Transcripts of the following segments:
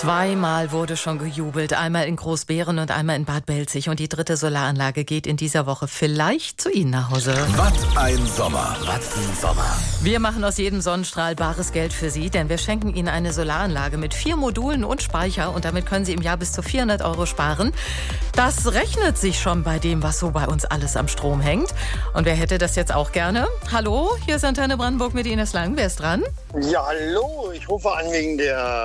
Zweimal wurde schon gejubelt, einmal in Großbeeren und einmal in Bad Belzig. Und die dritte Solaranlage geht in dieser Woche vielleicht zu Ihnen nach Hause. Was ein Sommer, was ein Sommer. Wir machen aus jedem Sonnenstrahl bares Geld für Sie, denn wir schenken Ihnen eine Solaranlage mit 4 Modulen und Speicher. Und damit können Sie im Jahr bis zu 400 € sparen. Das rechnet sich schon bei dem, was so bei uns alles am Strom hängt. Und wer hätte das jetzt auch gerne? Hallo, hier ist Antenne Brandenburg mit Ines Lang. Wer ist dran? Ja, hallo, ich rufe an wegen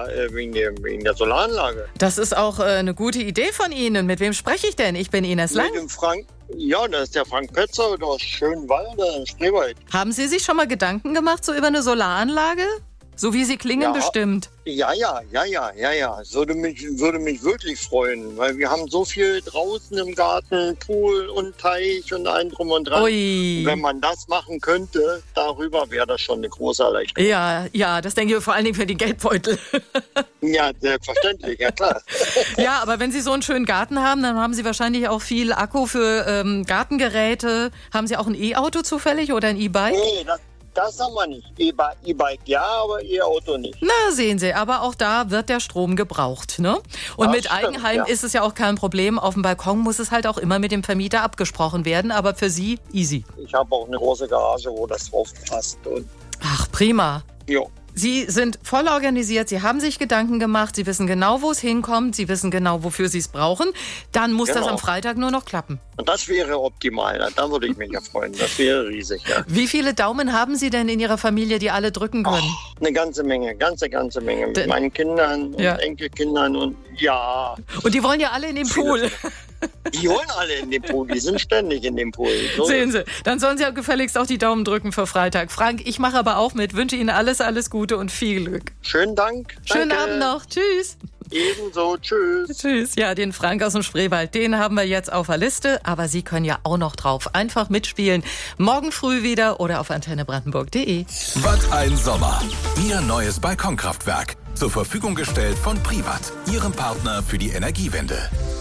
der Solaranlage. Das ist auch eine gute Idee von Ihnen. Mit wem spreche ich denn? Ich bin Ines Lang. Mit dem Frank. Ja, das ist der Frank Petzer aus Schönwalde in Spreewald. Haben Sie sich schon mal Gedanken gemacht so über eine Solaranlage? So wie sie klingen, bestimmt. Ja. Würde mich wirklich freuen, weil wir haben so viel draußen im Garten, Pool und Teich und allem drum und dran. Ui. Wenn man das machen könnte, darüber wäre das schon eine große Erleichterung. Ja, das denke ich vor allen Dingen für die Geldbeutel. Ja, selbstverständlich, ja klar. Ja, aber wenn Sie so einen schönen Garten haben, dann haben Sie wahrscheinlich auch viel Akku für Gartengeräte. Haben Sie auch ein E-Auto zufällig oder ein E-Bike? Nee, das haben wir nicht. E-Bike ja, aber E-Auto nicht. Na, sehen Sie, aber auch da wird der Strom gebraucht, ne? Und Das mit stimmt, Eigenheim ist es ja auch kein Problem. Auf dem Balkon muss es halt auch immer mit dem Vermieter abgesprochen werden, aber für Sie easy. Ich habe auch eine große Garage, wo das drauf passt. Ach, prima. Jo. Sie sind voll organisiert, Sie haben sich Gedanken gemacht, Sie wissen genau, wo es hinkommt, Sie wissen genau, wofür Sie es brauchen. Dann muss das am Freitag nur noch klappen. Und das wäre optimal, da würde ich mich ja freuen. Das wäre riesig, ja. Wie viele Daumen haben Sie denn in Ihrer Familie, die alle drücken können? Eine ganze Menge, ganze Menge. Mit meinen Kindern und Enkelkindern und ja. Und die wollen ja alle in den Pool. Die wollen alle in den Pool, die sind ständig in dem Pool. So. Sehen Sie, dann sollen Sie ja gefälligst auch die Daumen drücken für Freitag. Frank, ich mache aber auch mit, wünsche Ihnen alles Gute und viel Glück. Schönen Dank. Schönen Danke. Abend noch. Tschüss. Ebenso. Tschüss. Tschüss. Ja, den Frank aus dem Spreewald, den haben wir jetzt auf der Liste. Aber Sie können ja auch noch drauf einfach mitspielen. Morgen früh wieder oder auf antennebrandenburg.de. Was ein Sommer. Ihr neues Balkonkraftwerk. Zur Verfügung gestellt von Privat, Ihrem Partner für die Energiewende.